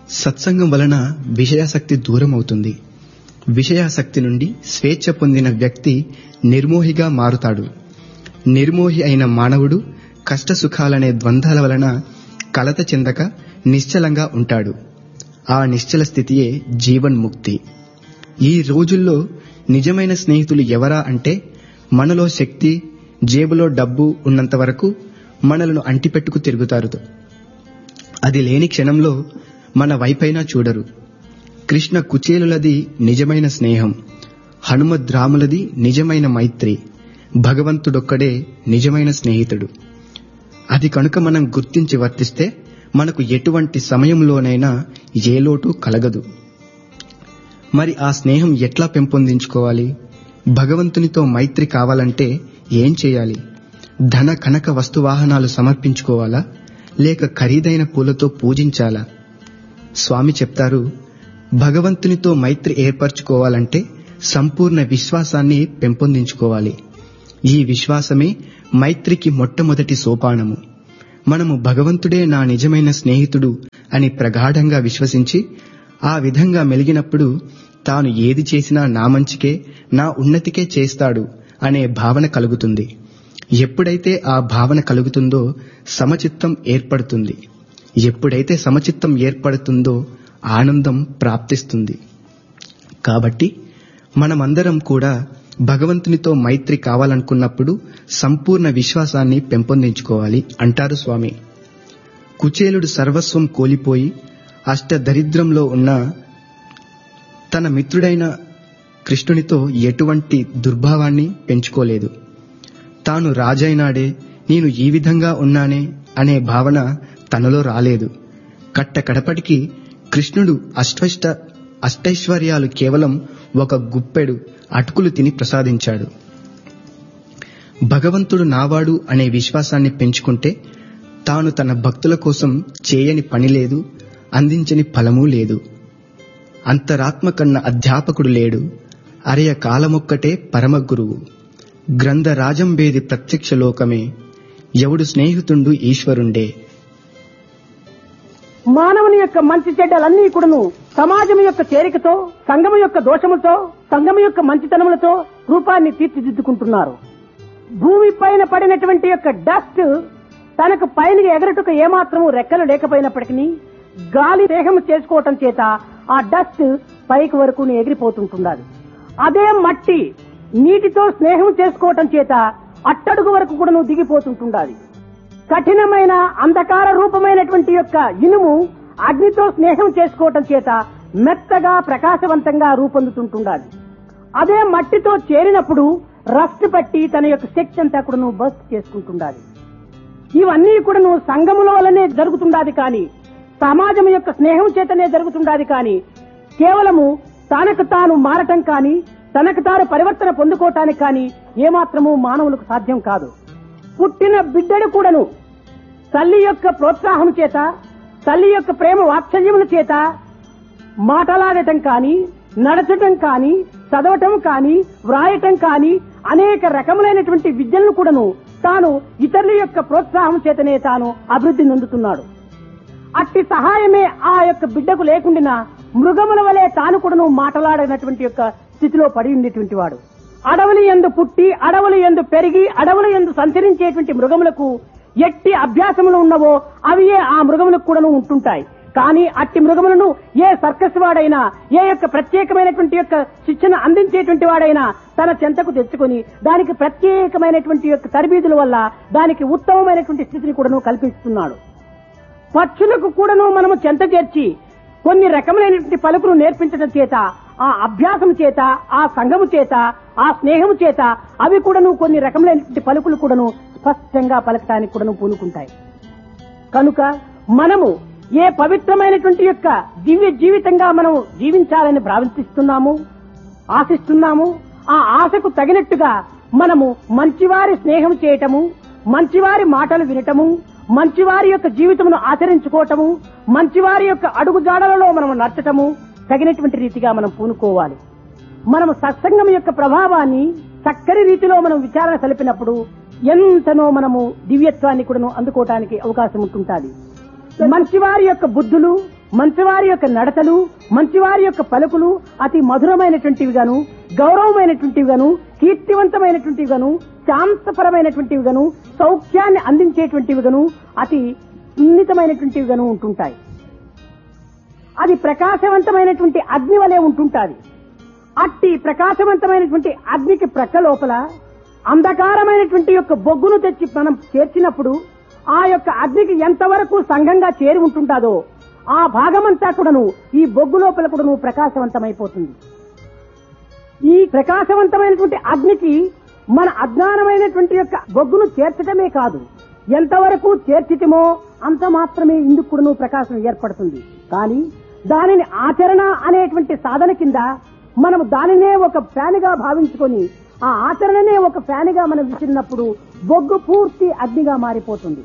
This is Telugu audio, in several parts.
సత్సంగం వలన విషయాసక్తి దూరం అవుతుంది. విషయాసక్తి నుండి స్వేచ్ఛ పొందిన వ్యక్తి నిర్మోహిగా మారుతాడు. నిర్మోహి అయిన మానవుడు కష్టసుఖాలనే ద్వంద్వాల వలన కలత చెందక నిశ్చలంగా ఉంటాడు. ఆ నిశ్చల స్థితియే జీవన్ముక్తి. ఈ రోజుల్లో నిజమైన స్నేహితులు ఎవరా అంటే, మనలో శక్తి, జేబులో డబ్బు ఉన్నంత వరకు మనలను అంటిపెట్టుకు తిరుగుతారు. అది లేని క్షణంలో మన వైపైనా చూడరు. కృష్ణ కుచేలులది నిజమైన స్నేహం, హనుమద్రాములది నిజమైన మైత్రి, భగవంతుడొక్కడే నిజమైన స్నేహితుడు. అది కనుక మనం గుర్తించి వర్తిస్తే మనకు ఎటువంటి సమయంలోనైనా ఏ లోటు కలగదు. మరి ఆ స్నేహం ఎట్లా పెంపొందించుకోవాలి? భగవంతునితో మైత్రి కావాలంటే ఏం చేయాలి? ధన కనక వస్తువాహనాలు సమర్పించుకోవాలా, లేక ఖరీదైన పూలతో పూజించాలా? స్వామి చెప్తారు, భగవంతునితో మైత్రి ఏర్పరచుకోవాలంటే సంపూర్ణ విశ్వాసాన్ని పెంపొందించుకోవాలి. ఈ విశ్వాసమే మైత్రికి మొట్టమొదటి సోపానము. మనము భగవంతుడే నా నిజమైన స్నేహితుడు అని ప్రగాఢంగా విశ్వసించి ఆ విధంగా మెలిగినప్పుడు తాను ఏది చేసినా నా మంచికే, నా ఉన్నతికే చేస్తాడు అనే భావన కలుగుతుంది. ఎప్పుడైతే ఆ భావన కలుగుతుందో సమచిత్తం ఏర్పడుతుంది. ఎప్పుడైతే సమచిత్తం ఏర్పడుతుందో ఆనందం ప్రాప్తిస్తుంది. కాబట్టి మనమందరం కూడా భగవంతునితో మైత్రి కావాలనుకున్నప్పుడు సంపూర్ణ విశ్వాసాన్ని పెంపొందించుకోవాలి అంటారు స్వామి. కుచేలుడు సర్వస్వం కోల్పోయి అష్టదరిద్రంలో ఉన్న తన మిత్రుడైన కృష్ణునితో ఎటువంటి దుర్భావాన్ని పెంచుకోలేదు. తాను రాజైనాడే, నేను ఈ విధంగా ఉన్నానే అనే భావన తనలో రాలేదు. కట్టకడపటికి కృష్ణుడు అష్టైశ్వర్యాలు కేవలం ఒక గుప్పెడు అటుకులు తిని ప్రసాదించాడు. భగవంతుడు నావాడు అనే విశ్వాసాన్ని పెంచుకుంటే తాను తన భక్తుల కోసం చేయని పని లేదు, అందించని ఫలమూ లేదు. అంతరాత్మ కన్న అధ్యాపకుడు లేడు, అరయ కాలమొక్కటే పరమ గురువు. గ్రంథరాజంబేది ప్రత్యక్ష లోకమే, ఎవడు స్నేహితుండు ఈశ్వరుండే. మానవుని యొక్క మంచి చెడ్డలన్నీ కూడాను సమాజం యొక్క చేరికతో, సంఘము యొక్క దోషములతో, సంఘము యొక్క మంచితనములతో రూపాన్ని తీర్చిదిద్దుకుంటున్నారు. భూమి పైన పడినటువంటి యొక్క డస్ట్ తనకు పైన ఎగరటుకు ఏమాత్రము రెక్కలు లేకపోయినప్పటికీ గాలి దేహము చేసుకోవటం చేత ఆ డస్ట్ పైకి వరకు ఎగిరిపోతుంటున్నది. అదే మట్టి నీటితో స్నేహం చేసుకోవటం చేత అట్టడుగు వరకు కూడా దిగిపోతుంటున్నది. కఠినమైన అంధకార రూపమైనటువంటి యొక్క ఇనుము అగ్నితో స్నేహం చేసుకోవటం చేత మెత్తగా ప్రకాశవంతంగా రూపొందుతుంటున్నది. అదే మట్టితో చేరినప్పుడు రస్ట్ పట్టి తన యొక్క శక్తి అంతా కూడా బస్ట్ చేసుకుంటున్నది. ఇవన్నీ కూడా సంఘముల వల్లనే జరుగుతుండాది కానీ, సమాజం యొక్క స్నేహం చేతనే జరుగుతుండాది కానీ, కేవలము తనకు తాను మారటం కానీ, తనకు తాను పరివర్తన పొందుకోవటానికి కానీ ఏమాత్రము మానవులకు సాధ్యం కాదు. పుట్టిన బిడ్డడు కూడాను తల్లి యొక్క ప్రోత్సాహం చేత, తల్లి యొక్క ప్రేమ వాత్సల్యముల చేత మాటలాడటం కానీ, నడచటం కానీ, చదవటం కానీ, వ్రాయటం కానీ అనేక రకములైనటువంటి విద్యలను కూడాను తాను ఇతరుల యొక్క ప్రోత్సాహం చేతనే తాను అభివృద్ధి నొందుతున్నాడు. అట్టి సహాయమే ఆ యొక్క బిడ్డకు లేకుండా మృగముల వలె తాను కూడాను మాటలాడినటువంటి యొక్క స్థితిలో పడి ఉండేటువంటి వాడు. అడవులు యందు పుట్టి, అడవులు యందు పెరిగి, అడవులు యందు సంచరించేటువంటి మృగములకు ఎట్టి అభ్యాసములు ఉన్నవో అవియే ఆ మృగములకు కూడాను ఉంటుంటాయి. కానీ అట్టి మృగములను ఏ సర్కస్ వాడైనా, ఏ యొక్క ప్రత్యేకమైనటువంటి యొక్క శిక్షణ అందించేటువంటి వాడైనా తన చెంతకు తెచ్చుకొని దానికి ప్రత్యేకమైనటువంటి యొక్క తరబీదుల వల్ల దానికి ఉత్తమమైనటువంటి స్థితిని కూడాను కల్పిస్తున్నాడు. పక్షులకు కూడాను మనము చెంత చేర్చి కొన్ని రకములైనటువంటి పలుకులు నేర్పించడం చేత, ఆ అభ్యాసం చేత, ఆ సంఘము చేత, ఆ స్నేహము చేత అవి కూడాను కొన్ని రకములైనటువంటి పలుకులు కూడాను స్పష్టంగా పలకటానికి కూడాను పూనుకుంటాయి. కనుక మనము ఏ పవిత్రమైనటువంటి యొక్క దివ్య జీవితంగా మనం జీవించాలని భావిస్తున్నాము, ఆశిస్తున్నాము, ఆ ఆశకు తగినట్టుగా మనము మంచివారి స్నేహం చేయటము, మంచివారి మాటలు వినటము, మంచివారి యొక్క జీవితమును ఆచరించుకోవటము, మంచివారి యొక్క అడుగుజాడలలో మనం నడచటము తగినటువంటి రీతిగా మనం పూనుకోవాలి. మనము సత్సంగం యొక్క ప్రభావాన్ని చక్కని రీతిలో మనం విచారణ సలిపినప్పుడు ఎంతనో మనము దివ్యత్వాన్ని కూడా అందుకోవటానికి అవకాశం ఉంటుంటుంది. మంచివారి యొక్క బుద్ధులు, మంచివారి యొక్క నడతలు, మంచివారి యొక్క పలుకులు అతి మధురమైనటువంటివిగాను, గౌరవమైనటువంటివిగాను, కీర్తివంతమైనటువంటివిగాను, శాంతపరమైనటువంటివిగాను, సౌఖ్యాన్ని అందించేటువంటివిగాను, అతి సున్నితమైనటువంటివిగాను ఉంటుంటాయి. అది ప్రకాశవంతమైనటువంటి అగ్ని వలె ఉంటుంటాది. అట్టి ప్రకాశవంతమైనటువంటి అగ్నికి ప్రక్క లోపల అంధకారమైనటువంటి యొక్క బొగ్గును తెచ్చి మనం చేర్చినప్పుడు ఆ యొక్క అగ్నికి ఎంతవరకు సంఘంగా చేరి ఉంటుంటాదో ఆ భాగమంతా కూడాను ఈ బొగ్గు లోపల కూడాను ప్రకాశవంతమైపోతుంది. ఈ ప్రకాశవంతమైనటువంటి అగ్నికి మన అజ్ఞానమైనటువంటి యొక్క బొగ్గును చేర్చడమే కాదు, ఎంతవరకు చేర్చితమో అంత మాత్రమే ఇందుకు కూడాను ప్రకాశం ఏర్పడుతుంది. కానీ దానిని ఆచరణ అనేటువంటి సాధన కింద మనం దానినే ఒక ఫ్యాన్గా భావించుకొని ఆ ఆచరణనే ఒక ఫ్యాన్గా మనం విసిరినప్పుడు బొగ్గు పూర్తి అగ్నిగా మారిపోతుంది.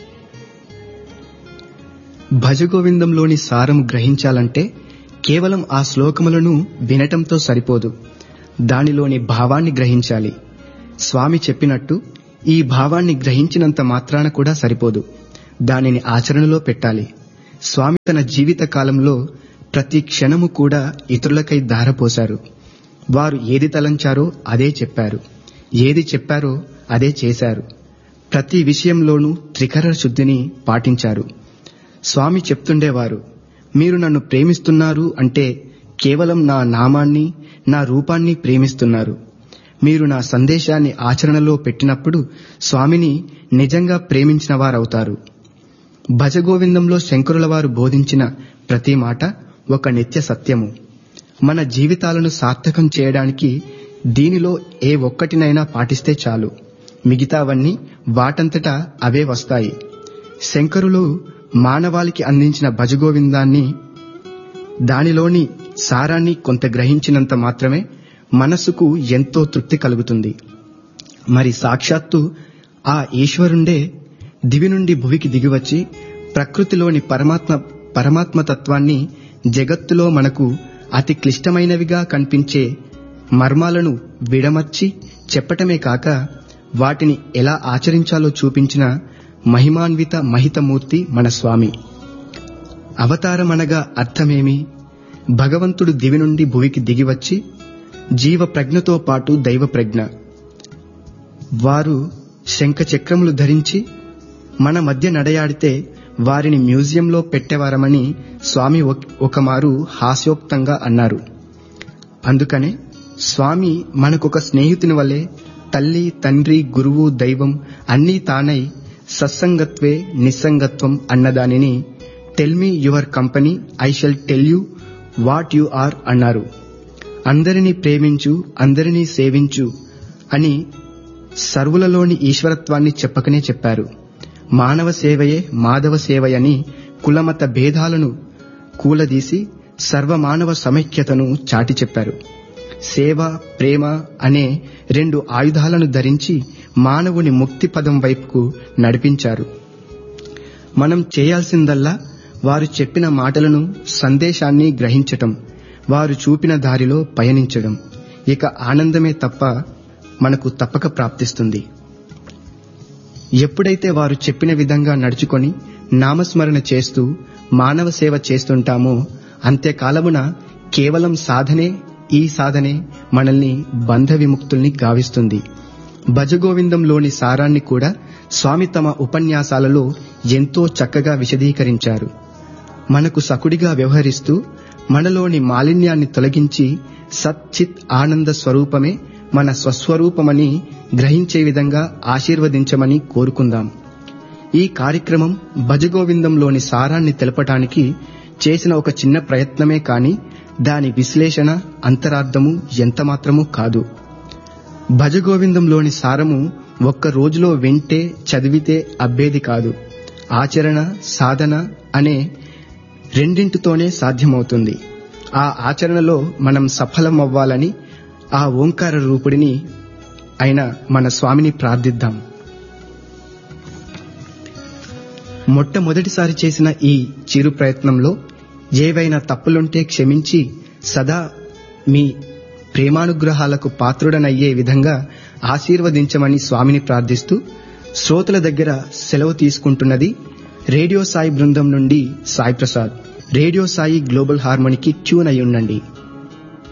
భజగోవిందంలోని సారము గ్రహించాలంటే కేవలం ఆ శ్లోకములను వినటంతో సరిపోదు, దానిలోని భావాన్ని గ్రహించాలి. స్వామి చెప్పినట్టు ఈ భావాన్ని గ్రహించినంత మాత్రాన కూడా సరిపోదు, దానిని ఆచరణలో పెట్టాలి. స్వామి తన జీవిత కాలంలో ప్రతి క్షణము కూడా ఇతరులకై ధారపోశారు. వారు ఏది తలంచారో అదే చెప్పారు, ఏది చెప్పారో అదే చేశారు. ప్రతి విషయంలోనూ త్రికర శుద్ధిని పాటించారు. స్వామి చెప్తుండేవారు, మీరు నన్ను ప్రేమిస్తున్నారు అంటే కేవలం నా నామాన్ని, నా రూపాన్ని ప్రేమిస్తున్నారు. మీరు నా సందేశాన్ని ఆచరణలో పెట్టినప్పుడు స్వామిని నిజంగా ప్రేమించిన వారవుతారు. భజగోవిందంలో శంకరుల వారు బోధించిన ప్రతి మాట ఒక నిత్య సత్యము. మన జీవితాలను సార్థకం చేయడానికి దీనిలో ఏ ఒక్కటినైనా పాటిస్తే చాలు, మిగతావన్నీ వాటంతటా అవే వస్తాయి. శంకరులు మానవాళికి అందించిన భజగోవిందాన్ని, దానిలోని సారాన్ని కొంత గ్రహించినంత మాత్రమే మనసుకు ఎంతో తృప్తి కలుగుతుంది. మరి సాక్షాత్తు ఆ ఈశ్వరుండే దివి నుండి భువికి దిగివచ్చి ప్రకృతిలోని పరమాత్మ తత్వాన్ని జగత్తులో మనకు అతి క్లిష్టమైనవిగా కనిపించే మర్మాలను విడమర్చి చెప్పటమే కాక వాటిని ఎలా ఆచరించాలో చూపించిన మహిమాన్విత మహితమూర్తి మన స్వామి. అవతారమనగా అర్థమేమి? భగవంతుడు దివి నుండి భువికి దిగివచ్చి జీవ ప్రజ్ఞతో పాటు దైవ ప్రజ్ఞ, వారు శంఖచక్రములు ధరించి మన మధ్య నడయాడితే వారిని మ్యూజియంలో పెట్టేవారమని స్వామి ఒకమారు హాస్యోక్తంగా అన్నారు. అందుకనే స్వామి మనకొక స్నేహితుని వలె తల్లి, తండ్రి, గురువు, దైవం అన్నీ తానై సత్సంగత్వే నిస్సంగత్వం అన్నదానిని tell me your company, I shall tell you what you are అన్నారు. అందరినీ ప్రేమించు, అందరినీ సేవించు అని సర్వులలోని ఈశ్వరత్వాన్ని చెప్పకనే చెప్పారు. మానవ సేవయే మాధవ సేవయని కులమత భేదాలను కూలదీసి సర్వమానవ సమైక్యతను చాటి చెప్పారు. సేవ, ప్రేమ అనే రెండు ఆయుధాలను ధరించి మానవుని ముక్తి పదం వైపుకు నడిపించారు. మనం చేయాల్సిందల్లా వారు చెప్పిన మాటలను, సందేశాన్ని గ్రహించటం, వారు చూపిన దారిలో పయనించడం. ఇక ఆనందమే తప్ప మనకు తప్పక ప్రాప్తిస్తుంది. ఎప్పుడైతే వారు చెప్పిన విధంగా నడుచుకొని నామస్మరణ చేస్తూ మానవ సేవ చేస్తుంటామో అంత్యకాలమున కేవలం సాధనే, ఈ సాధనే మనల్ని బంధ విముక్తుల్ని గావిస్తుంది. భజగోవిందంలోని సారాన్ని కూడా స్వామి తమ ఉపన్యాసాలలో ఎంతో చక్కగా విశదీకరించారు. మనకు సకుడిగా వ్యవహరిస్తూ మనలోని మాలిన్యాన్ని తొలగించి సచ్చిత్ ఆనంద స్వరూపమే మన స్వస్వరూపమని గ్రహించే విధంగా ఆశీర్వదించమని కోరుకుందాం. ఈ కార్యక్రమం భజగోవిందంలోని సారాన్ని తెలపటానికి చేసిన ఒక చిన్న ప్రయత్నమే కాని దాని విశ్లేషణ, అంతరార్థము ఎంతమాత్రమూ కాదు. భజగోవిందంలోని సారము ఒక్క రోజులో వింటే, చదివితే అబ్బేది కాదు. ఆచరణ, సాధన అనే రెండింటితోనే సాధ్యమవుతుంది. ఆ ఆచరణలో మనం సఫలమవ్వాలని ఆ ఓంకార రూపుడిని అయిన మన స్వామిని ప్రార్థిద్దాం. మొట్టమొదటిసారి చేసిన ఈ చిరు ప్రయత్నంలో ఏవైనా తప్పులుంటే క్షమించి సదా మీ ప్రేమానుగ్రహాలకు పాత్రుడనయ్యే విధంగా ఆశీర్వదించమని స్వామిని ప్రార్థిస్తూ శ్రోతల దగ్గర సెలవు తీసుకుంటున్నది రేడియో సాయి బృందం నుండి Sai Prasad. Radio Sai global హార్మోనికి tune అయి ఉండండి.